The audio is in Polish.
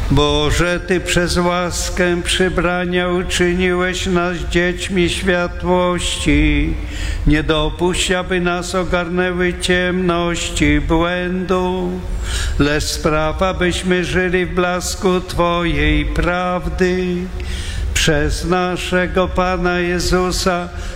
Boże, Ty przez łaskę przybrania uczyniłeś nas dziećmi światłości. Nie dopuść, aby nas ogarnęły ciemności błędu, lecz spraw, abyśmy żyli w blasku Twojej prawdy. Przez naszego Pana Jezusa,